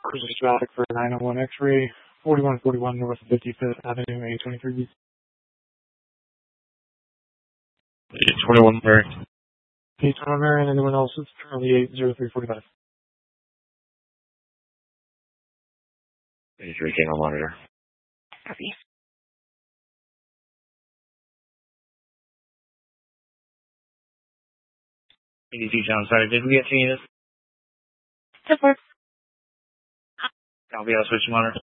cruising schematic for 901 X-ray, 4141 North 55th Avenue, A23B. 21 Mary. 821 Marion, anyone else? It's currently 80345. 83 King on monitor. Copy. John, sorry, did we get to you this? Good work. I'll be able to switch monitor.